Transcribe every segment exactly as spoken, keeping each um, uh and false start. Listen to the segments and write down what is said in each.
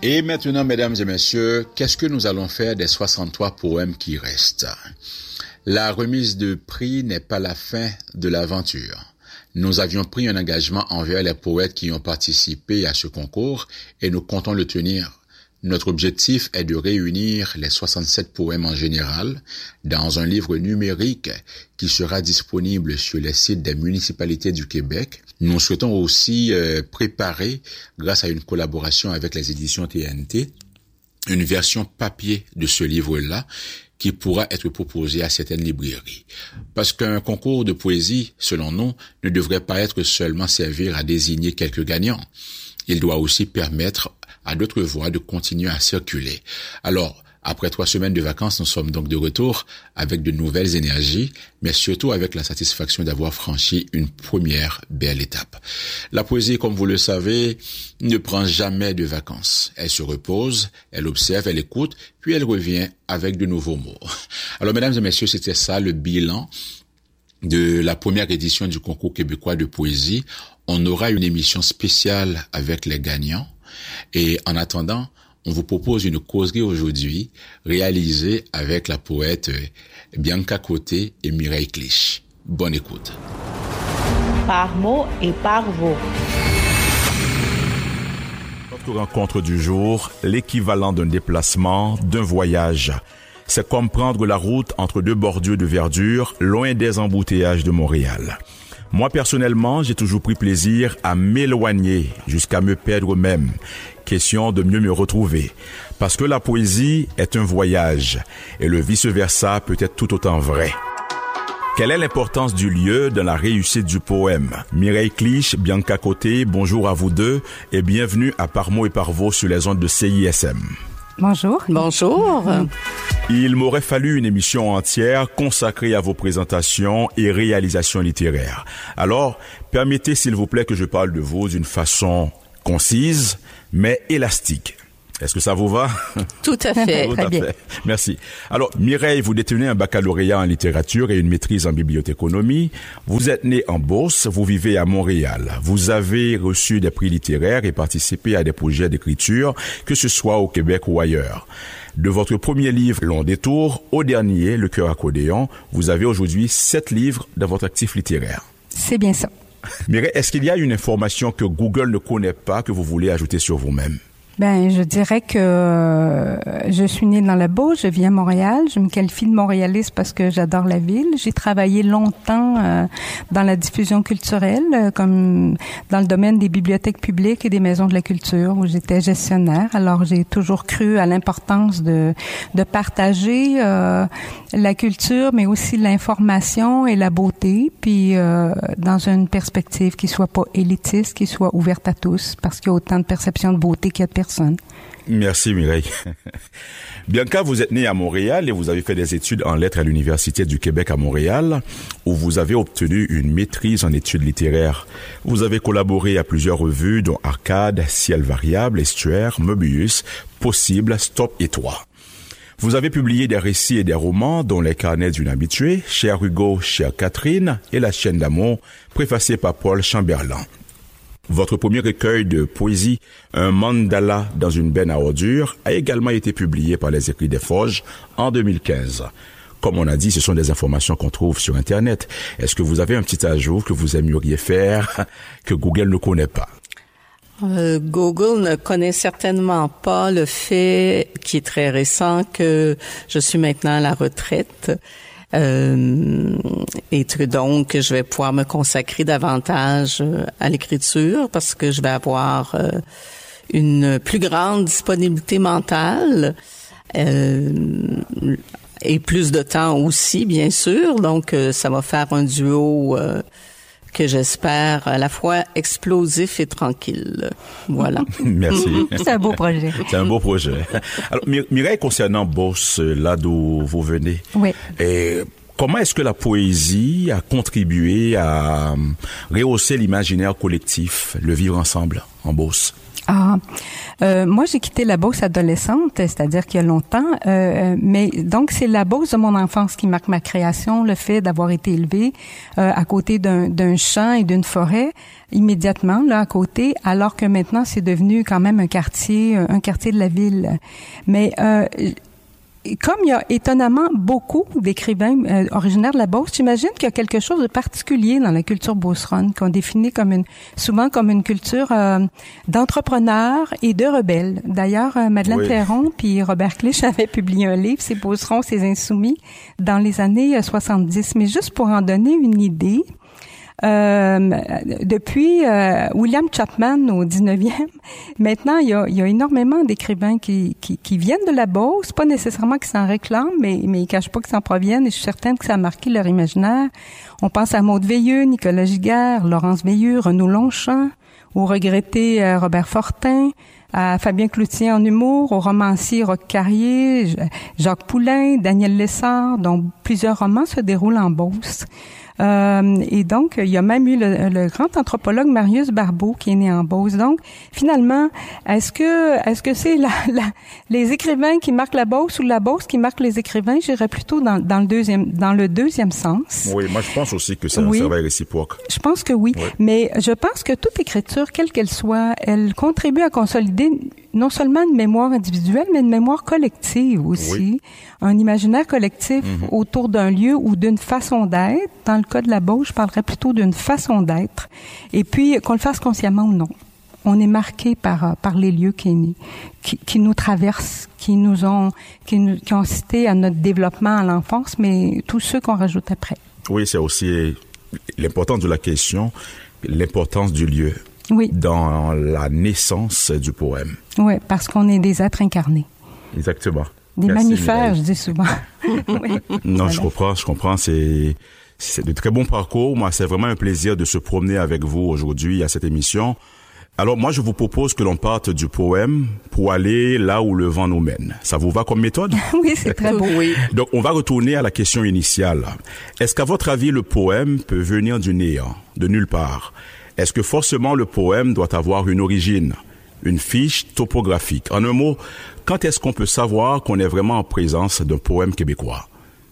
Et maintenant, mesdames et messieurs, qu'est-ce que nous allons faire des soixante-trois poèmes qui restent? La remise de prix n'est pas la fin de l'aventure. Nous avions pris un engagement envers les poètes qui ont participé à ce concours et nous comptons le tenir. Notre objectif est de réunir les soixante-sept poèmes en général dans un livre numérique qui sera disponible sur les sites des municipalités du Québec. Nous souhaitons aussi euh, préparer, grâce à une collaboration avec les éditions T N T, une version papier de ce livre-là qui pourra être proposé à certaines librairies. Parce qu'un concours de poésie, selon nous, ne devrait pas être seulement servir à désigner quelques gagnants. Il doit aussi permettre à d'autres voix de continuer à circuler. Alors, après trois semaines de vacances, nous sommes donc de retour avec de nouvelles énergies, mais surtout avec la satisfaction d'avoir franchi une première belle étape. La poésie, comme vous le savez, ne prend jamais de vacances. Elle se repose, elle observe, elle écoute, puis elle revient avec de nouveaux mots. Alors, mesdames et messieurs, c'était ça le bilan de la première édition du concours québécois de poésie. On aura une émission spéciale avec les gagnants. Et en attendant, on vous propose une causerie aujourd'hui réalisée avec la poète Bianca Côté et Mireille Clich. Bonne écoute. Par mot et par veau. Notre rencontre du jour, l'équivalent d'un déplacement, d'un voyage. C'est comme prendre la route entre deux bordures de verdure, loin des embouteillages de Montréal. Moi, personnellement, j'ai toujours pris plaisir à m'éloigner jusqu'à me perdre même. Question de mieux me retrouver. Parce que la poésie est un voyage et le vice-versa peut être tout autant vrai. Quelle est l'importance du lieu dans la réussite du poème? Mireille Clich, Bianca Côté, bonjour à vous deux et bienvenue à Par mots et par veau sur les ondes de C I S M. Bonjour. Bonjour. Il m'aurait fallu une émission entière consacrée à vos présentations et réalisations littéraires. Alors, permettez s'il vous plaît que je parle de vous d'une façon concise, mais élastique. Est-ce que ça vous va? Tout à fait. Tout Très à bien. fait. Merci. Alors, Mireille, vous détenez un baccalauréat en littérature et une maîtrise en bibliothéconomie. Vous êtes née en Beauce, vous vivez à Montréal. Vous avez reçu des prix littéraires et participé à des projets d'écriture, que ce soit au Québec ou ailleurs. De votre premier livre, Long détour, au dernier, Le cœur accordéon, vous avez aujourd'hui sept livres dans votre actif littéraire. C'est bien ça. Mireille, est-ce qu'il y a une information que Google ne connaît pas que vous voulez ajouter sur vous-même? Ben, je dirais que euh, je suis née dans la Beauce, je vis à Montréal. Je me qualifie de montréaliste parce que j'adore la ville. J'ai travaillé longtemps euh, dans la diffusion culturelle, euh, comme dans le domaine des bibliothèques publiques et des maisons de la culture, où j'étais gestionnaire. Alors, j'ai toujours cru à l'importance de de partager euh, la culture, mais aussi l'information et la beauté, puis euh, dans une perspective qui soit pas élitiste, qui soit ouverte à tous, parce qu'il y a autant de perceptions de beauté qu'il y a de personnes. Merci Mireille. Bianca, vous êtes née à Montréal et vous avez fait des études en lettres à l'Université du Québec à Montréal, où vous avez obtenu une maîtrise en études littéraires. Vous avez collaboré à plusieurs revues, dont Arcade, Ciel variable, Estuaire, Mobius, Possible, Stop et Toi. Vous avez publié des récits et des romans, dont Les carnets d'une habituée, Cher Hugo, Chère Catherine et La chaîne d'amour, préfacée par Paul Chamberlain. Votre premier recueil de poésie, Un mandala dans une benne à ordures, a également été publié par les Écrits des Forges en deux mille quinze. Comme on a dit, ce sont des informations qu'on trouve sur Internet. Est-ce que vous avez un petit ajout que vous aimeriez faire que Google ne connaît pas? Euh, Google ne connaît certainement pas le fait, qui est très récent, que je suis maintenant à la retraite. Euh, et que donc je vais pouvoir me consacrer davantage à l'écriture parce que je vais avoir euh, une plus grande disponibilité mentale euh, et plus de temps aussi, bien sûr. Donc euh, ça va faire un duo euh, que j'espère à la fois explosif et tranquille. Voilà. Merci. C'est un beau projet. C'est un beau projet. Alors, Mireille, concernant Beauce, là d'où vous venez, Oui. et comment est-ce que la poésie a contribué à rehausser l'imaginaire collectif, le vivre ensemble en Beauce? Ah, euh, moi j'ai quitté la Beauce adolescente, c'est-à-dire qu'il y a longtemps, euh, mais donc c'est la Beauce de mon enfance qui marque ma création, le fait d'avoir été élevée euh, à côté d'un, d'un champ et d'une forêt, immédiatement là à côté, alors que maintenant c'est devenu quand même un quartier, un quartier de la ville. Mais euh, comme il y a étonnamment beaucoup d'écrivains euh, originaires de la Beauce, j'imagine qu'il y a quelque chose de particulier dans la culture beauceronne qu'on définit comme une, souvent comme une culture euh, d'entrepreneurs et de rebelles. D'ailleurs, euh, Madeleine oui. Perron puis Robert Clich avaient publié un livre, C'est Beauceron, c'est Insoumis, dans les années soixante-dix. Mais juste pour en donner une idée, Euh, depuis euh, William Chapman au dix-neuvième, maintenant il y a, il y a énormément d'écrivains qui, qui, qui viennent de la Beauce, pas nécessairement qu'ils s'en réclament, mais, mais ils cachent pas qu'ils s'en proviennent, et je suis certaine que ça a marqué leur imaginaire. On pense à Maude Veilleux, Nicolas Giguère, Laurence Veilleux, Renaud Longchamp, au regretté euh, Robert Fortin, à Fabien Cloutier en humour, au romancier Roch Carrier, Jacques Poulain, Daniel Lessard, dont plusieurs romans se déroulent en Beauce. Euh, et donc, il y a même eu le, le grand anthropologue Marius Barbeau qui est né en Beauce. Donc, finalement, est-ce que est-ce que c'est la, la, les écrivains qui marquent la Beauce ou la Beauce qui marque les écrivains? J'irais plutôt dans, dans le deuxième dans le deuxième sens. Oui, moi je pense aussi que ça, oui. ça va être réciproque. Je pense que oui. oui, mais je pense que toute écriture, quelle qu'elle soit, elle contribue à consolider non seulement une mémoire individuelle, mais une mémoire collective aussi. Oui. Un imaginaire collectif mm-hmm. autour d'un lieu ou d'une façon d'être. Dans le cas de la Beauce, je parlerais plutôt d'une façon d'être. Et puis, qu'on le fasse consciemment ou non. On est marqué par par les lieux qui, qui, qui nous traversent, qui nous ont qui, nous, qui ont assisté à notre développement à l'enfance, mais tous ceux qu'on rajoute après. Oui, c'est aussi l'importance de la question, l'importance du lieu. Oui. Dans la naissance du poème. Oui, parce qu'on est des êtres incarnés. Exactement. Des Merci, mammifères, Mireille. je dis souvent. oui. Non, voilà. je comprends, je comprends. C'est, c'est de très bons parcours. Moi, c'est vraiment un plaisir de se promener avec vous aujourd'hui à cette émission. Alors, moi, je vous propose que l'on parte du poème pour aller là où le vent nous mène. Ça vous va comme méthode? Oui, c'est très beau. Oui. Donc, on va retourner à la question initiale. Est-ce qu'à votre avis, le poème peut venir du néant, de nulle part? Est-ce que forcément le poème doit avoir une origine, une fiche topographique? En un mot, quand est-ce qu'on peut savoir qu'on est vraiment en présence d'un poème québécois?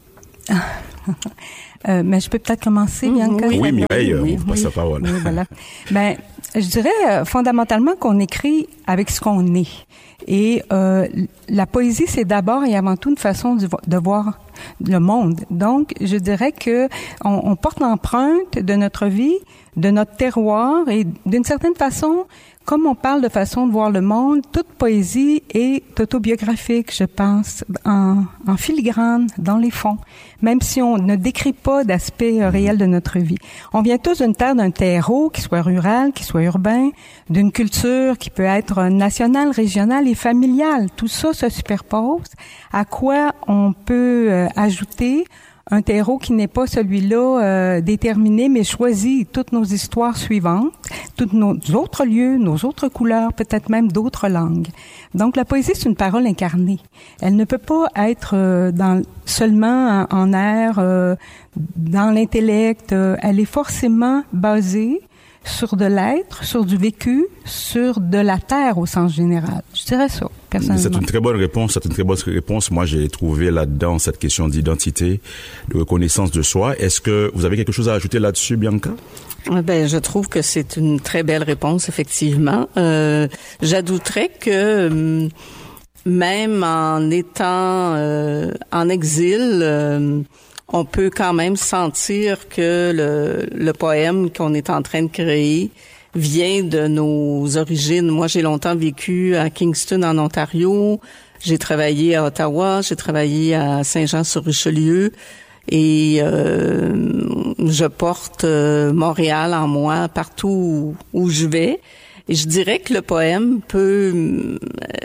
euh, mais je peux peut-être commencer, Bianca? Oui, oui Mireille, oui, on vous passe oui, la parole. Oui, voilà. Ben, je dirais euh, fondamentalement qu'on écrit avec ce qu'on est. Et euh, la poésie, c'est d'abord et avant tout une façon de, de voir le monde. Donc, je dirais que on, on porte l'empreinte de notre vie, de notre terroir, et d'une certaine façon, comme on parle de façon de voir le monde, toute poésie est autobiographique, je pense, en, en filigrane, dans les fonds, même si on ne décrit pas d'aspect euh, réel de notre vie. On vient tous d'une terre, d'un terreau, qui soit rural, qui soit urbain, d'une culture qui peut être nationale, régionale et familiale. Tout ça se superpose. À quoi on peut euh, ajouter un terreau qui n'est pas celui-là euh, déterminé, mais choisi, toutes nos histoires suivantes, tous nos autres lieux, nos autres couleurs, peut-être même d'autres langues. Donc, la poésie, c'est une parole incarnée. Elle ne peut pas être euh, dans, seulement en, en air, euh, dans l'intellect. Euh, elle est forcément basée sur de l'être, sur du vécu, sur de la terre au sens général. Je dirais ça, personnellement. C'est une très bonne réponse, c'est une très bonne réponse. Moi, j'ai trouvé là-dedans cette question d'identité, de reconnaissance de soi. Est-ce que vous avez quelque chose à ajouter là-dessus, Bianca? Ben, je trouve que c'est une très belle réponse, effectivement. Euh, j'ajouterais que euh, même en étant euh, en exil, euh, on peut quand même sentir que le, le poème qu'on est en train de créer vient de nos origines. Moi, j'ai longtemps vécu à Kingston, en Ontario. J'ai travaillé à Ottawa, j'ai travaillé à Saint-Jean-sur-Richelieu. Et euh, je porte euh, Montréal en moi partout où, où je vais. Et je dirais que le poème peut... Euh,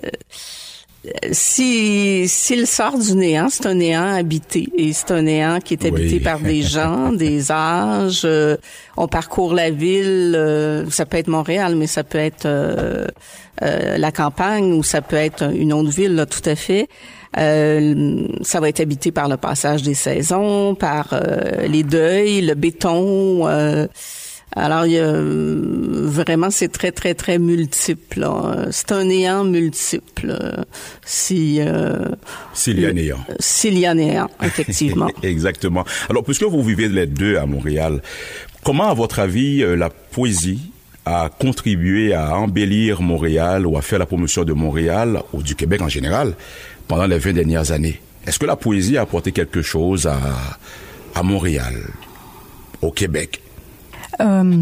Si s'il sort du néant, c'est un néant habité, et c'est un néant qui est habité oui. par des gens, des âges. Euh, on parcourt la ville, euh, ça peut être Montréal, mais ça peut être euh, euh, la campagne, ou ça peut être une autre ville, là, tout à fait. Euh, ça va être habité par le passage des saisons, par euh, les deuils, le béton. Euh, Alors, il y a, vraiment, c'est très, très, très multiple. Là. C'est un néant multiple. Si, euh, s'il y a néant. S'il y a néant, effectivement. Exactement. Alors, puisque vous vivez les deux à Montréal, comment, à votre avis, la poésie a contribué à embellir Montréal ou à faire la promotion de Montréal ou du Québec en général pendant les vingt dernières années? Est-ce que la poésie a apporté quelque chose à, à Montréal, au Québec? Euh,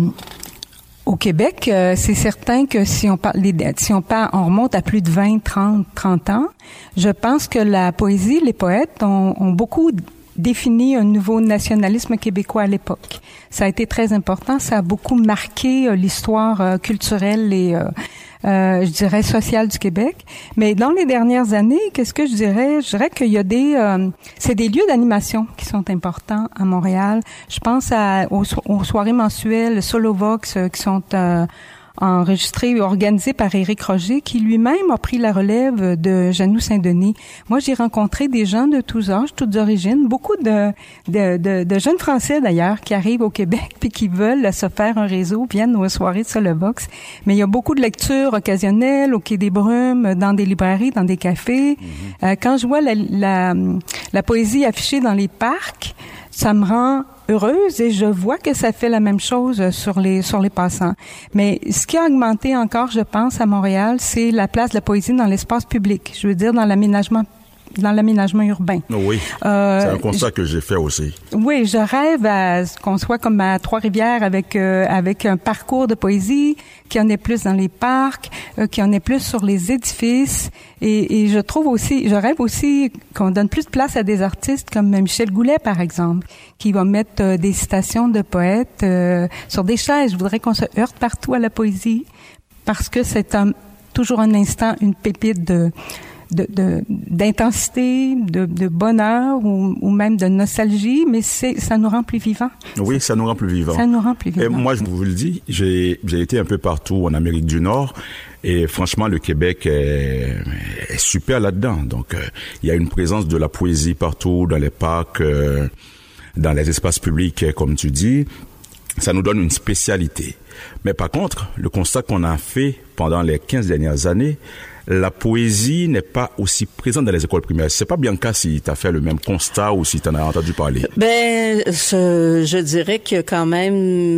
au Québec, euh, c'est certain que si on parle, si on parle, on remonte à plus de vingt, trente, trente ans, je pense que la poésie, les poètes ont, ont beaucoup défini un nouveau nationalisme québécois à l'époque. Ça a été très important, ça a beaucoup marqué euh, l'histoire euh, culturelle et euh, Euh, je dirais sociale du Québec. Mais dans les dernières années, qu'est-ce que je dirais? Je dirais qu'il y a des... Euh, c'est des lieux d'animation qui sont importants à Montréal. Je pense à, aux, aux soirées mensuelles Solovox euh, qui sont euh, enregistrées et organisées par Éric Roger, qui lui-même a pris la relève de Janou Saint-Denis. Moi, j'ai rencontré des gens de tous âges, toutes origines, beaucoup de, de, de, de jeunes Français d'ailleurs qui arrivent au Québec puis qui veulent se faire un réseau, viennent aux soirées de Solovox. Mais il y a beaucoup de lectures occasionnelles au Quai des Brumes, dans des librairies, dans des cafés. Mm-hmm. Euh, quand je vois la, la, la poésie affichée dans les parcs, ça me rend heureuse et je vois que ça fait la même chose sur les sur les passants. Mais ce qui a augmenté encore, je pense, à Montréal, c'est la place de la poésie dans l'espace public. Je veux dire, dans l'aménagement dans l'aménagement urbain. Oui, euh, c'est un constat que j'ai fait aussi. Oui, je rêve à qu'on soit comme à Trois-Rivières avec euh, avec un parcours de poésie, qu'il y en ait plus dans les parcs, euh, qu'il y en ait plus sur les édifices. Et, et je trouve aussi, je rêve aussi qu'on donne plus de place à des artistes comme Michel Goulet, par exemple, qui va mettre euh, des citations de poètes euh, sur des chaises. Je voudrais qu'on se heurte partout à la poésie parce que c'est un, toujours un instant, une pépite de De, de, d'intensité, de, de bonheur ou, ou même de nostalgie, mais c'est, ça nous rend plus vivants. Oui, ça nous rend plus vivants. Ça nous rend plus vivants. Et moi, je vous le dis, j'ai, j'ai été un peu partout en Amérique du Nord et franchement, le Québec est, est super là-dedans. Donc, euh, il y a une présence de la poésie partout, dans les parcs, euh, dans les espaces publics, comme tu dis. Ça nous donne une spécialité. Mais par contre, le constat qu'on a fait pendant les quinze dernières années, la poésie n'est pas aussi présente dans les écoles primaires. C'est pas Bianca si tu as fait le même constat ou si tu en as entendu parler. Ben, je, je dirais qu'il y a quand même